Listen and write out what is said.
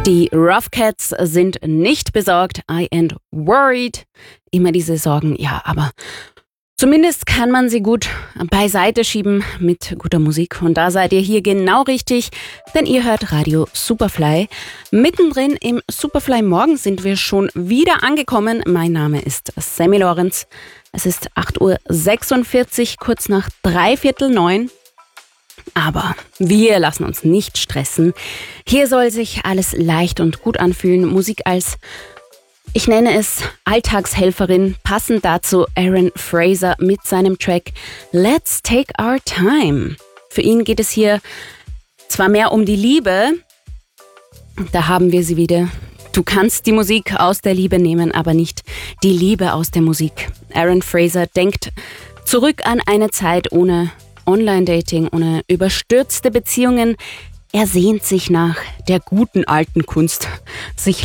Die Rough Cats sind nicht besorgt, I ain't worried. Immer diese Sorgen, ja, aber zumindest kann man sie gut beiseite schieben mit guter Musik. Und da seid ihr hier genau richtig, denn ihr hört Radio Superfly. Mittendrin im Superfly Morgen sind wir schon wieder angekommen. Mein Name ist Sammy Lorenz. Es ist 8:46 Uhr, kurz nach 8:45. Aber wir lassen uns nicht stressen. Hier soll sich alles leicht und gut anfühlen. Musik als, ich nenne es, Alltagshelferin. Passend dazu Aaron Fraser mit seinem Track Let's Take Our Time. Für ihn geht es hier zwar mehr um die Liebe, da haben wir sie wieder. Du kannst die Musik aus der Liebe nehmen, aber nicht die Liebe aus der Musik. Aaron Fraser denkt zurück an eine Zeit ohne Online-Dating, ohne überstürzte Beziehungen. Er sehnt sich nach der guten alten Kunst, sich